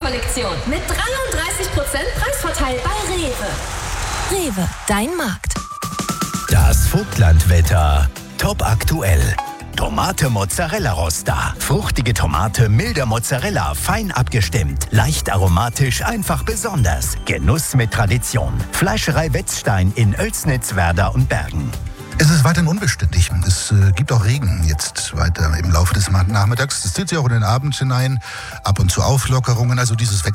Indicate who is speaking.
Speaker 1: Vogtland-Kollektion mit 33% Preisvorteil bei Rewe.
Speaker 2: Rewe, dein Markt.
Speaker 3: Das Vogtland-Wetter. Top aktuell. Tomate Mozzarella Rosta. Fruchtige Tomate, milder Mozzarella, fein abgestimmt. Leicht aromatisch, einfach besonders. Genuss mit Tradition. Fleischerei Wetzstein in Oelsnitz, Werder und Bergen.
Speaker 4: Es ist weiterhin unbeständig. Es gibt auch Regen jetzt weiter im Laufe des Nachmittags. Es zieht sich auch in den Abend hinein. Ab und zu Auflockerungen. Also dieses Wechsel